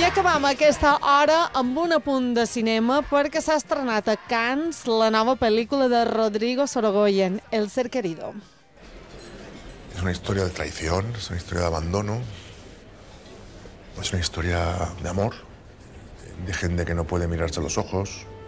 acabam aquesta hora amb un apunt de cinema perquè s'ha estrenat a Cannes la nova pel·lícula de Rodrigo Sorogoyen, El ser querido. Es una historia de traición, es una historia de abandono, es una historia de amor, de gente que no puede mirarse a los ojos,